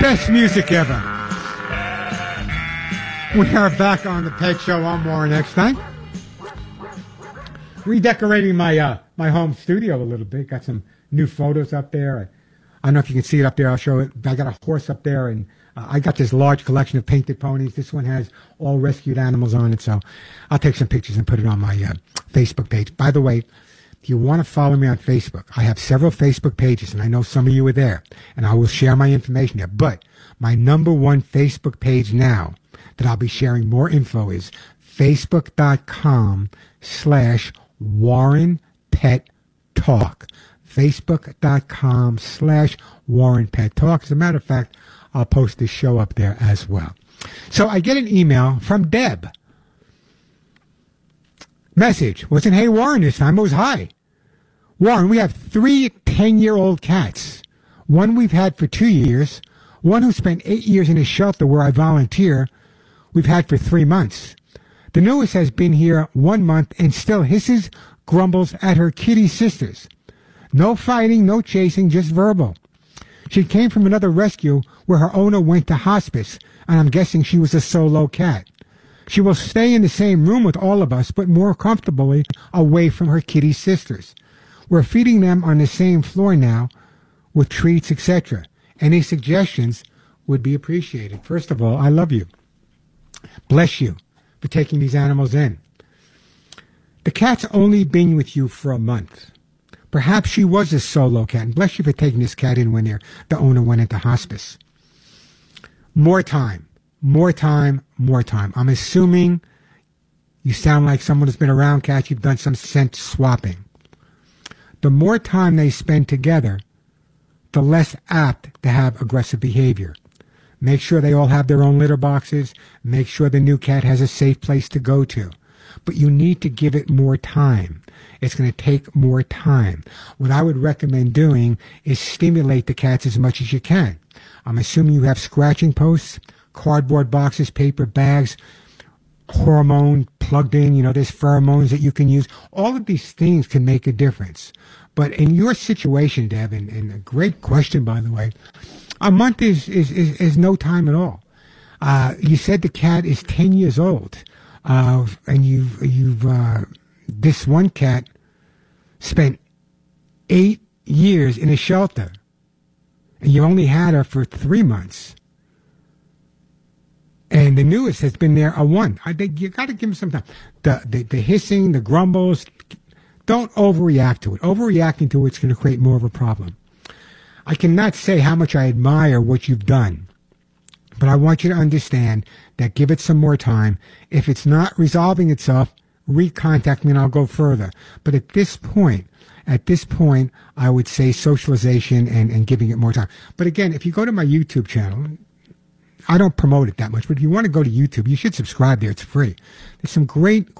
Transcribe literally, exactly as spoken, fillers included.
Best music ever. We are back on the Pet Show. I'm Warren Eckstein. Redecorating my uh, my home studio a little bit. Got some new photos up there. I don't know if you can see it up there. I'll show it. I got a horse up there, and uh, I got this large collection of painted ponies. This one has all rescued animals on it, so I'll take some pictures and put it on my uh, Facebook page. By the way, if you want to follow me on Facebook, I have several Facebook pages, and I know some of you are there, and I will share my information there. But my number one Facebook page now that I'll be sharing more info is facebook.com slash Warren Pet Talk. Facebook.com slash Warren Pet Talk. As a matter of fact, I'll post this show up there as well. So I get an email from Deb. Message. Wasn't hey Warren this time, it was hi. Warren, we have three ten-year-old cats. One we've had for two years. One who spent eight years in a shelter where I volunteer. We've had for three months. The newest has been here one month and still hisses, grumbles at her kitty sisters. No fighting, no chasing, just verbal. She came from another rescue where her owner went to hospice, and I'm guessing she was a solo cat. She will stay in the same room with all of us, but more comfortably away from her kitty sisters. We're feeding them on the same floor now with treats, et cetera. Any suggestions would be appreciated. First of all, I love you. Bless you for taking these animals in. The cat's only been with you for a month. Perhaps she was a solo cat, and bless you for taking this cat in when the owner went into hospice. More time, more time, more time. I'm assuming you sound like someone who's been around cats. You've done some scent swapping. The more time they spend together, the less apt to have aggressive behavior. Make sure they all have their own litter boxes. Make sure the new cat has a safe place to go to. But you need to give it more time. It's going to take more time. What I would recommend doing is stimulate the cats as much as you can. I'm assuming you have scratching posts, cardboard boxes, paper bags, hormone plugged in. You know, there's pheromones that you can use. All of these things can make a difference. But in your situation, Deb, and, and a great question, by the way, a month is, is, is, is no time at all. Uh, you said the cat is ten years old. Uh, and you've, you've, uh, this one cat spent eight years in a shelter, and you only had her for three months. And the newest has been there a one. I think you got to give him some time. The, the, the hissing, the grumbles, don't overreact to it. Overreacting to it's going to create more of a problem. I cannot say how much I admire what you've done, but I want you to understand that give it some more time. If it's not resolving itself, recontact me and I'll go further. But at this point, at this point, I would say socialization and, and giving it more time. But again, if you go to my YouTube channel, I don't promote it that much, but if you want to go to YouTube, you should subscribe there. It's free. There's some great